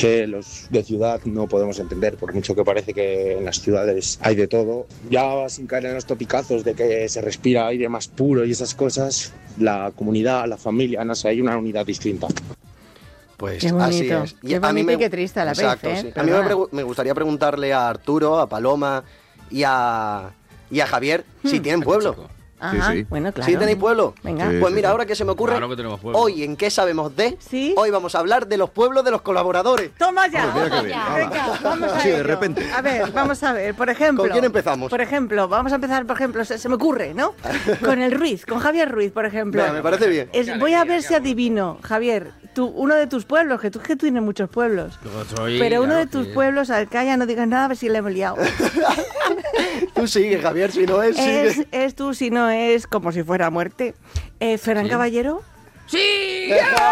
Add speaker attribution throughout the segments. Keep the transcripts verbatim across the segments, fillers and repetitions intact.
Speaker 1: que los de ciudad no podemos entender, por mucho que parece que en las ciudades hay de todo. Ya sin caer en los topicazos de que se respira aire más puro y esas cosas, la comunidad, la familia, no sé, hay una unidad distinta.
Speaker 2: Pues
Speaker 3: qué bonito,
Speaker 2: así es.
Speaker 3: Y qué
Speaker 2: a mí
Speaker 3: bonito
Speaker 2: me,
Speaker 3: y qué triste a la
Speaker 2: exacto,
Speaker 3: vez, ¿eh?
Speaker 2: Sí. A mí me, pregu- me gustaría preguntarle a Arturo, a Paloma y a, y a Javier hmm. si tienen pueblo.
Speaker 3: Ajá,
Speaker 4: sí, sí.
Speaker 3: bueno, claro.
Speaker 2: ¿Sí tenéis pueblo?
Speaker 3: Venga.
Speaker 4: Sí,
Speaker 2: Pues
Speaker 4: sí,
Speaker 2: mira,
Speaker 4: sí.
Speaker 2: ahora que se me ocurre,
Speaker 4: Claro que tenemos pueblo.
Speaker 2: hoy en ¿Qué sabemos de?
Speaker 3: ¿Sí?
Speaker 2: Hoy vamos a hablar de los pueblos de los colaboradores.
Speaker 3: ¡Toma ya!
Speaker 4: Hombre, mira qué bien.
Speaker 3: Venga, vamos a
Speaker 4: Sí, de
Speaker 3: ello.
Speaker 4: repente.
Speaker 3: A ver, vamos a ver, por ejemplo...
Speaker 2: ¿Con quién empezamos?
Speaker 3: Por ejemplo, vamos a empezar, por ejemplo, se, se me ocurre, ¿no? Con el Ruiz, con Javier Ruiz, por ejemplo.
Speaker 2: Venga, me parece bien.
Speaker 3: Es, voy a ver si adivino, Javier, tú, uno de tus pueblos, que tú que tú tienes muchos pueblos.
Speaker 4: Yo soy,
Speaker 3: Pero uno
Speaker 4: claro,
Speaker 3: de tus
Speaker 4: que-
Speaker 3: pueblos, Alcaya, no digas nada, a ver si le hemos liado.
Speaker 2: Tú sigue, Javier, si no es,
Speaker 3: Es,
Speaker 2: sigue.
Speaker 3: es tú, si no es, como si fuera muerte. Eh, Ferran
Speaker 4: Sí.
Speaker 3: Caballero.
Speaker 4: ¡Sí!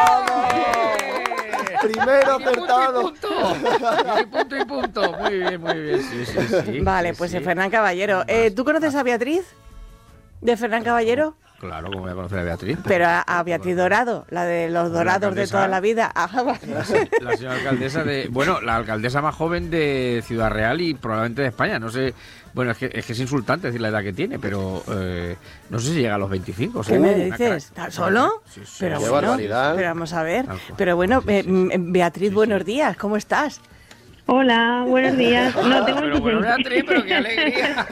Speaker 2: Primero
Speaker 4: Y punto
Speaker 2: acertado.
Speaker 4: y punto. Y punto y punto. Muy bien, muy bien. Sí, sí, sí.
Speaker 3: Vale,
Speaker 4: Sí,
Speaker 3: pues
Speaker 4: sí.
Speaker 3: eh, Ferran Caballero. Eh, ¿Tú conoces a Beatriz? ¿De Ferran Caballero?
Speaker 4: Claro, como voy a conocer a Beatriz.
Speaker 3: Pero a, a Beatriz Dorado, la de los
Speaker 4: La
Speaker 3: dorados de
Speaker 4: alcaldesa.
Speaker 3: toda la vida. Ah, vale.
Speaker 4: La señora alcaldesa de... Bueno, la alcaldesa más joven de Ciudad Real y probablemente de España. No sé... Bueno, es que es, que es insultante decir la edad que tiene, pero eh, no sé si llega a los veinticinco.
Speaker 3: ¿Qué
Speaker 4: ¿sí?
Speaker 3: me
Speaker 4: Una
Speaker 3: dices?
Speaker 4: crack.
Speaker 3: ¿Solo?
Speaker 4: Sí, sí.
Speaker 3: Pero
Speaker 2: Qué
Speaker 3: bueno,
Speaker 2: barbaridad.
Speaker 3: pero vamos a ver.
Speaker 4: Tal cual.
Speaker 3: Pero bueno,
Speaker 4: Sí,
Speaker 3: eh,
Speaker 4: sí,
Speaker 3: mm,
Speaker 4: sí.
Speaker 3: Beatriz,
Speaker 4: Sí,
Speaker 3: buenos
Speaker 4: sí.
Speaker 3: días, ¿cómo estás?
Speaker 5: Hola, buenos días. No, tengo
Speaker 4: Pero bueno,
Speaker 5: veintiséis.
Speaker 4: Beatriz, pero qué alegría.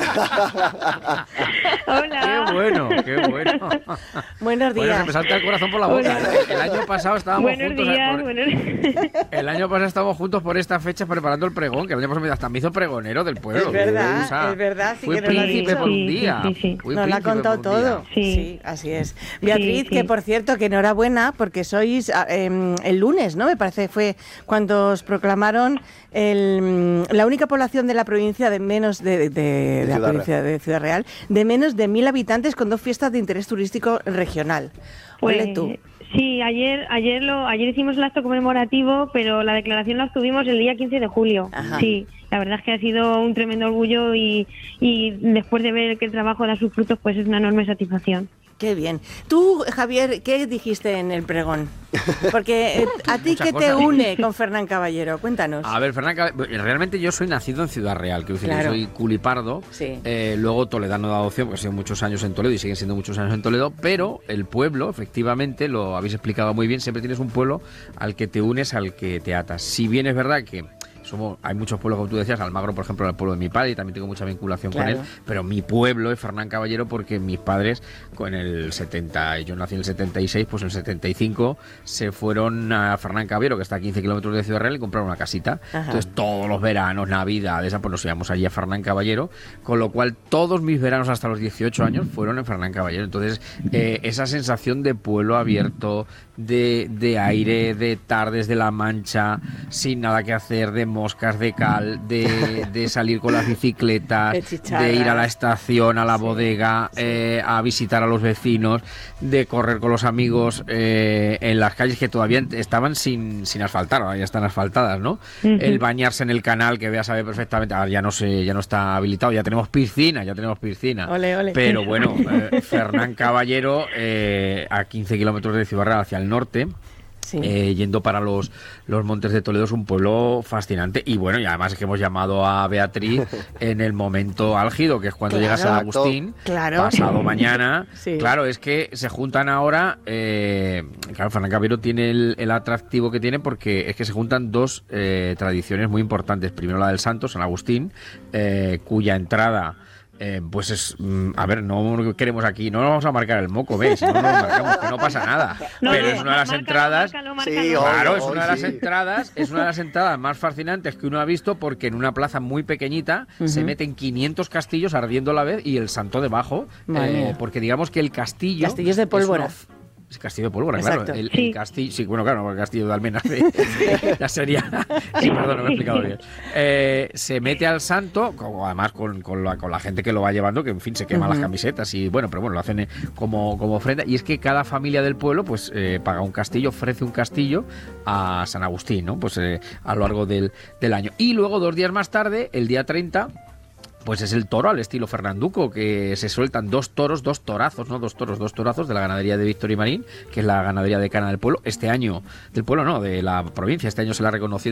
Speaker 5: Hola.
Speaker 4: Qué bueno, qué bueno.
Speaker 3: Buenos
Speaker 4: Bueno, se
Speaker 3: días.
Speaker 4: me salta el corazón por la boca.
Speaker 5: Hola.
Speaker 4: El año pasado estábamos
Speaker 5: Buenos
Speaker 4: juntos.
Speaker 5: días,
Speaker 4: por-
Speaker 5: buenos
Speaker 4: El año pasado estábamos juntos por esta fecha preparando el pregón, que el año pasado hasta me hizo pregonero del pueblo.
Speaker 3: Es verdad,
Speaker 4: O sea,
Speaker 3: es verdad, sí
Speaker 4: fui
Speaker 3: que nos lo ha
Speaker 4: príncipe
Speaker 3: dicho.
Speaker 4: por un
Speaker 5: Sí,
Speaker 4: día.
Speaker 5: sí, sí.
Speaker 4: Fui
Speaker 3: Nos lo ha
Speaker 4: príncipe
Speaker 3: contado
Speaker 4: por un día.
Speaker 3: todo.
Speaker 5: Sí.
Speaker 3: Sí, así es. Beatriz,
Speaker 5: Sí,
Speaker 3: que
Speaker 5: sí.
Speaker 3: por cierto, que enhorabuena, porque sois ah, em, el lunes, ¿no? Me parece fue cuando os proclamaron el, mm, la única población de la provincia de menos de, de- de la
Speaker 2: Ciudad
Speaker 3: provincia de Ciudad Real, de menos de mil habitantes con dos fiestas de interés turístico regional. Ole
Speaker 5: Pues,
Speaker 3: tú.
Speaker 5: sí, ayer ayer lo ayer hicimos el acto conmemorativo, pero la declaración la obtuvimos el día quince de julio.
Speaker 3: Ajá.
Speaker 5: Sí, la verdad es que ha sido un tremendo orgullo y, y después de ver que el trabajo da sus frutos, pues es una enorme satisfacción.
Speaker 3: Qué bien. Tú, Javier, ¿qué dijiste en el pregón? Porque eh, a ti,
Speaker 4: Muchas
Speaker 3: ¿qué te
Speaker 4: cosas.
Speaker 3: une con Fernán Caballero? Cuéntanos.
Speaker 4: A ver, Fernán, Cabe- realmente yo soy nacido en Ciudad Real, quiero decir,
Speaker 3: Claro.
Speaker 4: yo soy culipardo,
Speaker 3: Sí.
Speaker 4: eh, luego toledano de adopción, porque he sido muchos años en Toledo y siguen siendo muchos años en Toledo, pero el pueblo, efectivamente, lo habéis explicado muy bien, siempre tienes un pueblo al que te unes, al que te atas. Si bien es verdad que somos, hay muchos pueblos, como tú decías, Almagro, por ejemplo, era el pueblo de mi padre y también tengo mucha vinculación
Speaker 3: Claro.
Speaker 4: con él, pero mi pueblo es Fernán Caballero porque mis padres, con el setenta, yo nací en el setenta y seis, pues en el setenta y cinco se fueron a Fernán Caballero, que está a quince kilómetros de Ciudad Real, y compraron una casita.
Speaker 3: Ajá.
Speaker 4: Entonces todos los veranos, navidades, pues nos íbamos allí a Fernán Caballero, con lo cual todos mis veranos hasta los dieciocho años fueron en Fernán Caballero. Entonces eh, esa sensación de pueblo abierto, de, de aire, de tardes de la Mancha, sin nada que hacer, de moscas, de cal, de, de salir con las bicicletas,
Speaker 3: De chicharras.
Speaker 4: de ir a la estación, a la
Speaker 3: Sí,
Speaker 4: bodega,
Speaker 3: sí.
Speaker 4: eh, a visitar a los vecinos, de correr con los amigos eh, en las calles que todavía estaban sin, sin asfaltar, ahora ya están asfaltadas, ¿no?
Speaker 5: Ujú.
Speaker 4: El bañarse en el canal, que veas saber perfectamente, ahora ya no se, ya no está habilitado, ya tenemos piscina, ya tenemos piscina.
Speaker 3: Ole, ole.
Speaker 4: Pero bueno, eh, Fernán Caballero, eh, a quince kilómetros de Ciudad Real hacia el norte,
Speaker 3: Sí.
Speaker 4: eh, yendo para los, los Montes de Toledo, es un pueblo fascinante. Y bueno, y además es que hemos llamado a Beatriz en el momento álgido, que es cuando
Speaker 3: Claro.
Speaker 4: llega San Agustín,
Speaker 3: Claro.
Speaker 4: pasado mañana.
Speaker 3: Sí.
Speaker 4: Claro, es que se juntan ahora, eh, claro, Fernán Caballero tiene el, el atractivo que tiene porque es que se juntan dos eh, tradiciones muy importantes. Primero la del Santo, San Agustín, eh, cuya entrada... Eh, pues es, mm, a ver, no queremos aquí, no nos vamos a marcar el moco, ¿ves? Si no nos marcamos, que no pasa nada.
Speaker 5: No,
Speaker 4: Pero
Speaker 5: no,
Speaker 4: es una de las
Speaker 5: márcalo,
Speaker 4: entradas...
Speaker 5: márcalo,
Speaker 2: Sí,
Speaker 5: márcalo.
Speaker 2: Hoy,
Speaker 4: Claro, es
Speaker 2: hoy,
Speaker 4: una de las
Speaker 2: sí.
Speaker 4: entradas, es una de las entradas más fascinantes que uno ha visto porque en una plaza muy pequeñita se meten quinientos castillos ardiendo a la vez y el santo debajo,
Speaker 3: Madre
Speaker 4: eh,
Speaker 3: mía.
Speaker 4: porque digamos que el castillo
Speaker 3: Castillos de
Speaker 4: es
Speaker 3: pólvora.
Speaker 4: una of- es castillo de pólvora,
Speaker 3: Exacto.
Speaker 4: claro. El,
Speaker 5: Sí.
Speaker 4: el castillo, sí, bueno, claro, el castillo de Almenas, sí. Ya sería. Sí, perdón, no me he explicado bien. Eh, se mete al santo, como además con, con, la, con la gente que lo va llevando, que en fin se quema las camisetas y bueno, pero bueno, lo hacen eh, como, como ofrenda. Y es que cada familia del pueblo, pues eh, paga un castillo, ofrece un castillo a San Agustín, ¿no? Pues eh, a lo largo del, del año. Y luego, dos días más tarde, el día treinta. Pues es el toro al estilo Fernanduco, que se sueltan dos toros, dos torazos, ¿no? Dos toros, dos torazos de la ganadería de Víctor y Marín, que es la ganadería de Cana del pueblo. Este año, del pueblo no, de la provincia, este año se la ha reconocido